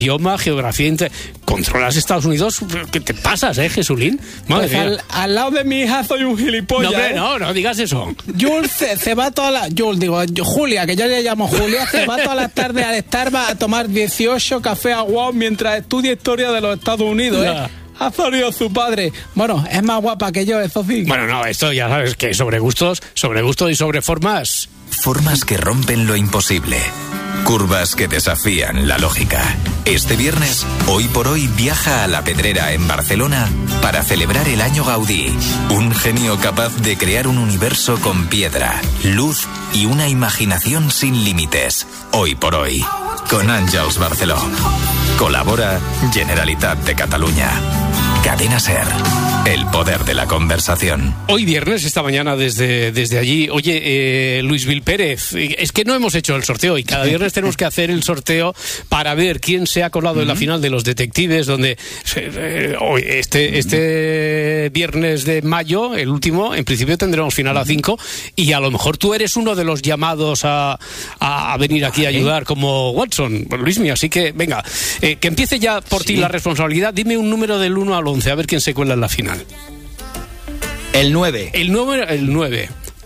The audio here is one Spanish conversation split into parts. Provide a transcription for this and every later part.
idioma, geografía, ¿controlas Estados Unidos? ¿Qué te pasas, Jesulín? Madre Pues al lado de mi hija soy un gilipollas. No, hombre, no digas eso. Jules se va toda la... Julia, que yo le llamo Julia, se va todas las tardes al Starbucks a tomar 18 cafés aguados mientras estudia historia de los Estados Unidos, Ha salido su padre. Bueno, es más guapa que yo, eso sí. Bueno, no, esto ya sabes que sobre gustos y sobre formas. Formas que rompen lo imposible. Curvas que desafían la lógica. Este viernes, Hoy por Hoy viaja a La Pedrera, en Barcelona, para celebrar el Año Gaudí. Un genio capaz de crear un universo con piedra, luz y una imaginación sin límites. Hoy por Hoy, con Àngels Barceló. Colabora Generalitat de Catalunya. Cadena SER. El poder de la conversación. Hoy viernes, esta mañana desde allí. Oye, Luis Vil Pérez, es que no hemos hecho el sorteo y cada viernes tenemos que hacer el sorteo para ver quién se ha colado en la final de los detectives, donde hoy este viernes de mayo, el último, en principio tendremos final a 5 y a lo mejor tú eres uno de los llamados a venir aquí a ayudar como Watson, Luismi, así que venga, que empiece ya por ti la responsabilidad. Dime un número del 1 al 11, a ver quién se cuela en la final. El 9. El 9.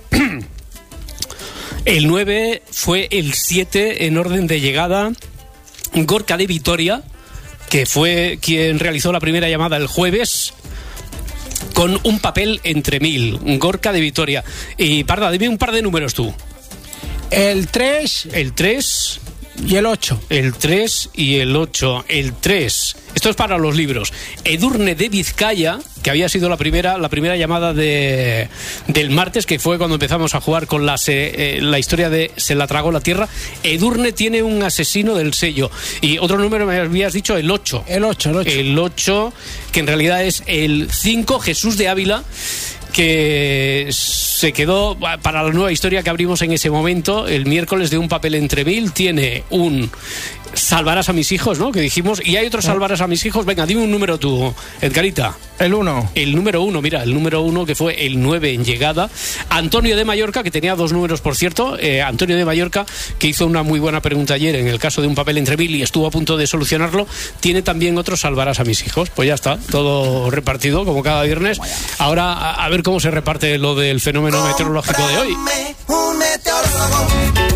El 9 fue el 7 en orden de llegada. Gorka de Vitoria, que fue quien realizó la primera llamada el jueves, con un papel entre 1000. Gorka de Vitoria. Y Parda, dime un par de números tú. El 3. El 3. Y el 8. El 3 y el 8. El 3. Esto es para los libros. Edurne de Vizcaya, que había sido la primera llamada del martes, que fue cuando empezamos a jugar con la historia de Se la tragó la tierra. Edurne tiene un asesino del sello. Y otro número me habías dicho, el 8. El 8, que en realidad es el 5, Jesús de Ávila, que se quedó para la nueva historia que abrimos en ese momento, el miércoles de un papel entre 1000. Tiene un Salvarás a mis hijos, ¿no? Que dijimos, y hay otro Salvarás a mis hijos. Venga, dime un número tú, Edgarita. El 1. El número 1, mira, el número 1, que fue el 9 en llegada. Antonio de Mallorca, que tenía 2 números, por cierto. Antonio de Mallorca, que hizo una muy buena pregunta ayer en el caso de un papel entre 1000 y estuvo a punto de solucionarlo. Tiene también otro Salvarás a mis hijos. Pues ya está, todo repartido, como cada viernes. Ahora, a ver cómo se reparte lo del fenómeno meteorológico de hoy. Un meteorólogo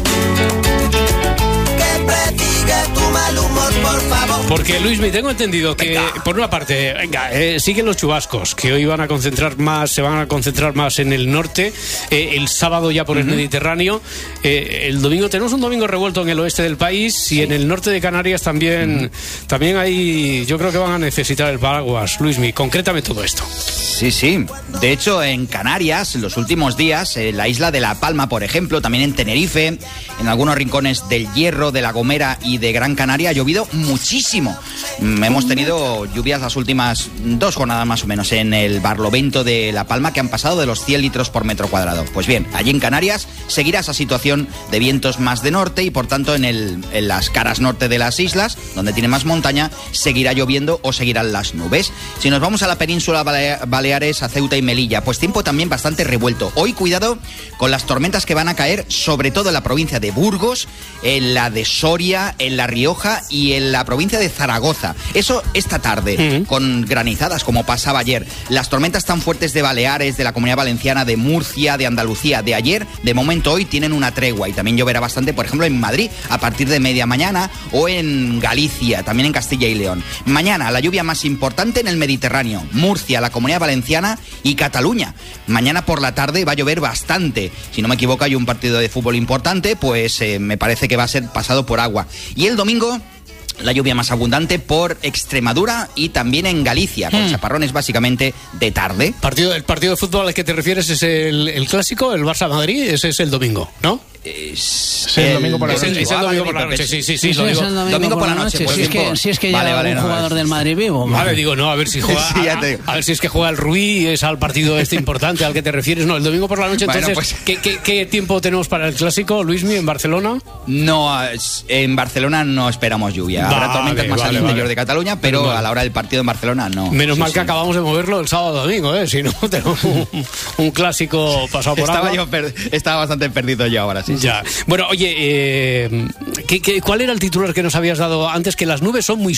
que predigue tu mal humor, por favor. Porque, Luis, me tengo entendido que, por una parte, siguen los chubascos, que hoy se van a concentrar más en el norte, el sábado ya por el Mediterráneo, el domingo tenemos un domingo revuelto en el oeste del país y en el norte de Canarias también hay, yo creo que van a necesitar el paraguas. Luismi, concrétame todo esto. Sí. De hecho, en Canarias, en los últimos días, en la isla de La Palma, por ejemplo, también en Tenerife, en algunos rincones del Hierro, de La Gomera y de Gran Canaria, ha llovido muchísimo. Hemos tenido lluvias las últimas 2 jornadas más o menos en el Barlovento de La Palma, que han pasado de los 100 litros por metro cuadrado. Pues bien, allí en Canarias seguirá esa situación de vientos más de norte y por tanto en las caras norte de las islas, donde tiene más montaña, seguirá lloviendo o seguirán las nubes. Si nos vamos a la península Baleares, a Ceuta y Melilla, pues tiempo también bastante revuelto. Hoy cuidado con las tormentas que van a caer, sobre todo en la provincia de Burgos, en la de Soria, en La Rioja y en la provincia de Zaragoza. Eso esta tarde, con granizadas como pasaba ayer. Las tormentas tan fuertes de Baleares, de la Comunidad Valenciana, de Murcia, de Andalucía, de ayer, de momento hoy tienen una tregua y también lloverá bastante, por ejemplo, en Madrid a partir de media mañana o en Galicia, también en Castilla y León. Mañana la lluvia más importante en el Mediterráneo, Murcia, la Comunidad Valenciana y Cataluña. Mañana por la tarde va a llover bastante. Si no me equivoco, hay un partido de fútbol importante, pues me parece que va a ser pasado por agua. Y el domingo, la lluvia más abundante por Extremadura y también en Galicia, con chaparrones básicamente de tarde. El partido de fútbol al que te refieres es el clásico, el Barça-Madrid, ese es el domingo, ¿no? Es el domingo por la noche. Es el domingo por la noche, sí. Lo digo. Domingo por la noche. Si es que llega un jugador del Madrid vivo. Vale, digo, no, a ver si juega. A ver si es que juega el Rui, es al partido importante al que te refieres. No, el domingo por la noche. Entonces, bueno, pues, ¿qué tiempo tenemos para el clásico, Luismi, en Barcelona? No, en Barcelona no esperamos lluvia. Habrá tormentas más al interior de Cataluña, pero a la hora del partido en Barcelona no. Menos mal que acabamos de moverlo el sábado domingo, si no tenemos un clásico pasado por agua. Estaba bastante perdido yo ahora. Ya. Bueno, oye, ¿cuál era el titular que nos habías dado antes? Que las nubes son muy